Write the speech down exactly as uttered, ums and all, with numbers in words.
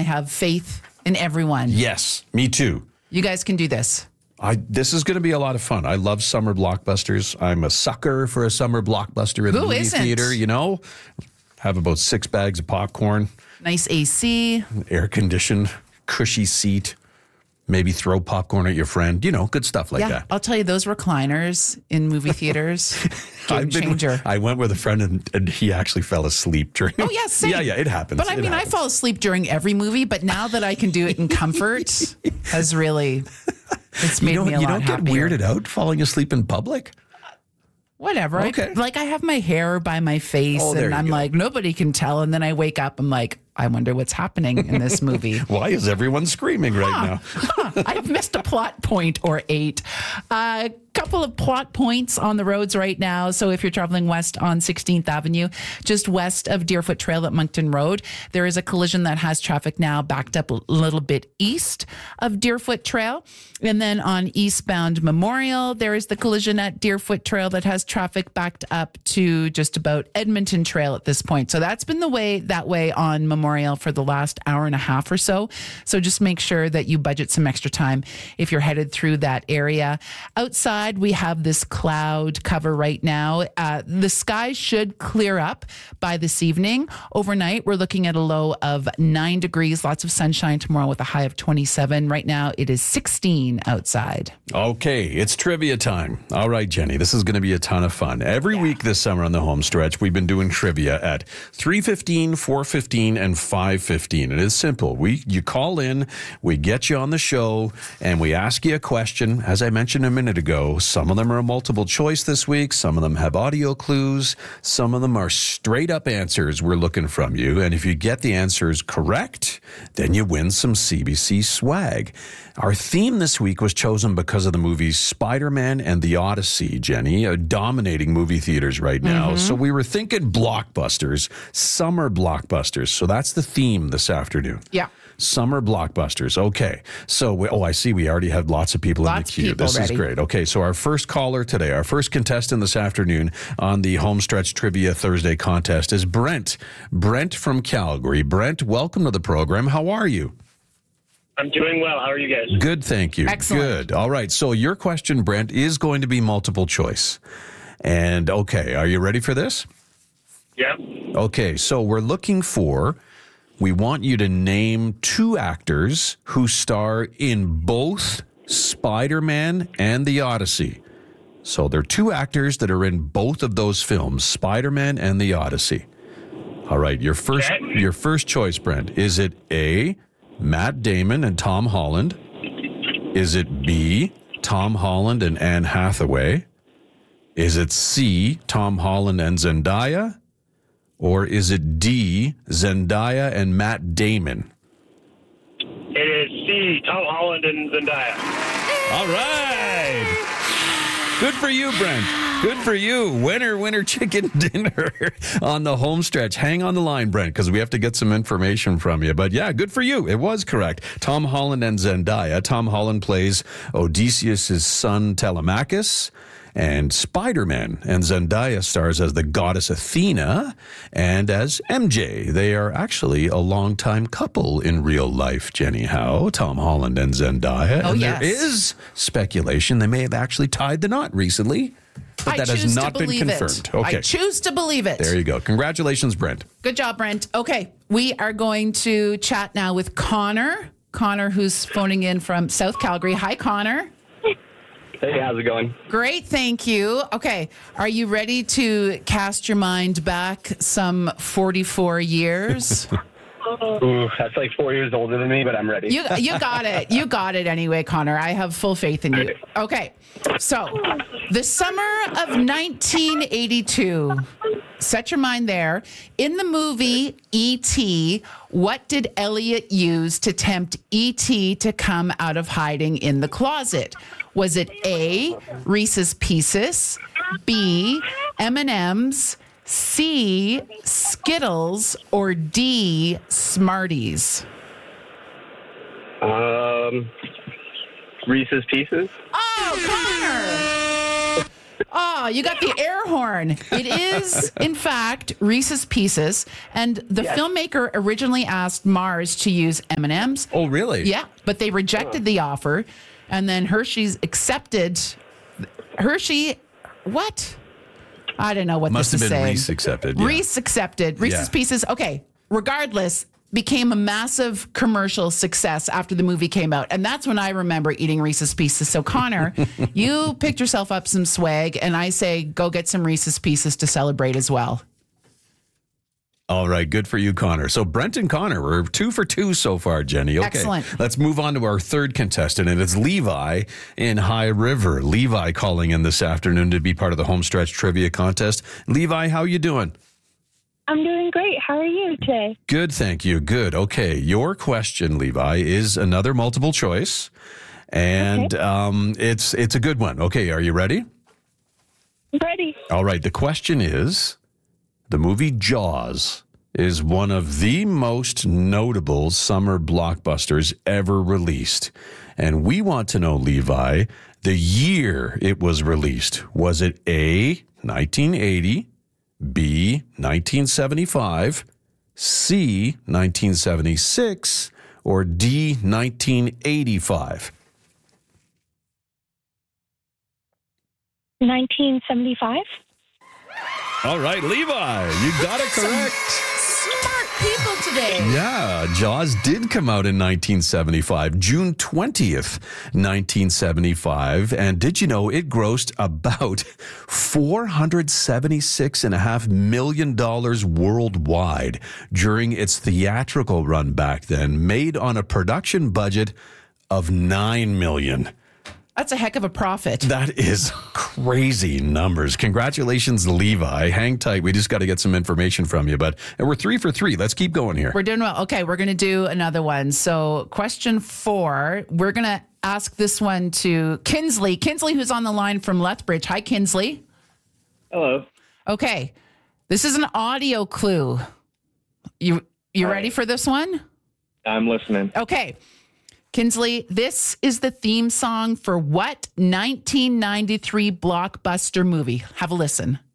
have faith in everyone. Yes, me too. You guys can do this. I, this is going to be a lot of fun. I love summer blockbusters. I'm a sucker for a summer blockbuster in the Who movie isn't? theater, you know. Have about six bags of popcorn. Nice A C. Air conditioned, cushy seat. Maybe throw popcorn at your friend. You know, good stuff like yeah, that. I'll tell you, those recliners in movie theaters, game I've been- changer. I went with a friend and, and he actually fell asleep during. Oh, yeah, same. Yeah, yeah, it happens. But I It mean, happens. I fall asleep during every movie, but now that I can do it in comfort has really, it's made You don't, me a you lot don't get happier. weirded out falling asleep in public? Whatever. Okay. I, like I have my hair by my face Oh, there and you I'm go. like, nobody can tell. And then I wake up, I'm like, I wonder what's happening in this movie. Why is everyone screaming right now? Huh, I've missed a plot point or eight. A uh, couple of plot points on the roads right now. So if you're traveling west on sixteenth Avenue, just west of Deerfoot Trail at Moncton Road, there is a collision that has traffic now backed up a little bit east of Deerfoot Trail. And then on eastbound Memorial, there is the collision at Deerfoot Trail that has traffic backed up to just about Edmonton Trail at this point. So that's been the way that way on Memorial for the last hour and a half or so. So just make sure that you budget some extra time if you're headed through that area. Outside, we have this cloud cover right now. Uh, the sky should clear up by this evening. Overnight, we're looking at a low of nine degrees, lots of sunshine tomorrow with a high of twenty-seven. Right now, it is sixteen outside. Okay, it's trivia time. All right, Jenny, this is going to be a ton of fun. Every week this summer on the home stretch, we've been doing trivia at three fifteen, four fifteen, and five fifteen. It is simple. We you call in, we get you on the show, and we ask you a question. As I mentioned a minute ago, some of them are multiple choice this week. Some of them have audio clues. Some of them are straight up answers we're looking from you. And if you get the answers correct, then you win some C B C swag. Our theme this week was chosen because of the movies Spider-Man and The Odyssey, Jenny, uh, dominating movie theaters right now. Mm-hmm. So we were thinking blockbusters, summer blockbusters. So that's the theme this afternoon. Yeah. Summer blockbusters. Okay. So, we, oh, I see we already have lots of people Lots in of the queue. people This ready. is great. Okay. So our first caller today, our first contestant this afternoon on the Homestretch Trivia Thursday contest is Brent. Brent from Calgary. Brent, welcome to the program. How are you? I'm doing well. How are you guys? Good, thank you. Excellent. Good. All right. So your question, Brent, is going to be multiple choice. And okay, are you ready for this? Yeah. Okay, so we're looking for, we want you to name two actors who star in both Spider-Man and The Odyssey. So there are two actors that are in both of those films, Spider-Man and The Odyssey. All right, your first Okay. your first choice, Brent. Is it A, Matt Damon and Tom Holland? Is it B, Tom Holland and Anne Hathaway? Is it C, Tom Holland and Zendaya? Or is it D, Zendaya and Matt Damon? It is C, Tom Holland and Zendaya. All right. Good for you, Brent. Good for you. Winner, winner, chicken dinner on the home stretch. Hang on the line, Brent, because we have to get some information from you. But yeah, good for you. It was correct. Tom Holland and Zendaya. Tom Holland plays Odysseus' son Telemachus. And Spider-Man, and Zendaya stars as the goddess Athena and as M J. They are actually a longtime couple in real life, Jenny Howe, Tom Holland and Zendaya. Oh, and yes. there is speculation they may have actually tied the knot recently, but I that has choose not to been believe confirmed. it. Okay, I choose to believe it. there you go. Congratulations, Brent. Good job, Brent. Okay, we are going to chat now with Connor. Connor, who's phoning in from South Calgary. Hi, Connor. Hey, how's it going? Great, thank you. Okay, are you ready to cast your mind back some forty-four years? Ooh, that's like four years older than me, but I'm ready. You you got it. You got it anyway, Connor. I have full faith in you. Okay. So, the summer of nineteen eighty-two. Set your mind there. In the movie E T, what did Elliot use to tempt E T to come out of hiding in the closet? Was it A, Reese's Pieces, B, M and M's, C, Skittles, or D, Smarties? Um, Reese's Pieces. Oh, Connor! Oh, you got the air horn. It is, in fact, Reese's Pieces. And the Yes. filmmaker originally asked Mars to use M and M's. Oh, really? Yeah, but they rejected the offer. And then Hershey's accepted. Hershey, what? I don't know what Must this have is been saying. Reese accepted. Yeah. Reese accepted. Reese's Yeah. Pieces. Okay. Regardless, became a massive commercial success after the movie came out. And that's when I remember eating Reese's Pieces. So, Connor, you picked yourself up some swag, and I say go get some Reese's Pieces to celebrate as well. All right, good for you, Connor. So Brent and Connor, we're two for two so far, Jenny. Okay, Excellent. Let's move on to our third contestant, and it's Levi in High River. Levi calling in this afternoon to be part of the Homestretch Trivia Contest. Levi, how you doing? I'm doing great. How are you today? Good, thank you. Good. Okay, your question, Levi, is another multiple choice, and Okay. um, it's it's a good one. Okay, are you ready? I'm ready. All right, the question is, the movie Jaws is one of the most notable summer blockbusters ever released. And we want to know, Levi, the year it was released. Was it A, nineteen eighty, B, nineteen seventy-five, C, nineteen seventy-six, or D, nineteen eighty-five? nineteen seventy-five? All right, Levi, you got it correct. Smart people today. Yeah, Jaws did come out in nineteen seventy-five, June twentieth, nineteen seventy-five. And did you know it grossed about four hundred seventy-six point five million dollars worldwide during its theatrical run back then, made on a production budget of nine million dollars. That's a heck of a profit. That is crazy numbers. Congratulations, Levi. Hang tight. We just got to get some information from you. But and we're three for three. Let's keep going here. We're doing well. Okay, we're going to do another one. So, question four, we're going to ask this one to Kinsley. Kinsley, who's on the line from Lethbridge. Hi, Kinsley. Hello. Okay, this is an audio clue. You you Hi. ready for this one? I'm listening. Okay. Kinsley, this is the theme song for what nineteen ninety-three blockbuster movie? Have a listen.